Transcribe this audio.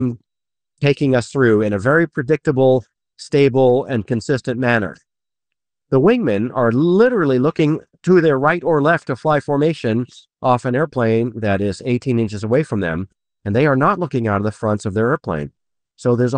taking us through in a very predictable, stable, and consistent manner. The wingmen are literally looking to their right or left to fly formation off an airplane that is 18 inches away from them, and they are not looking out of the fronts of their airplane. So there's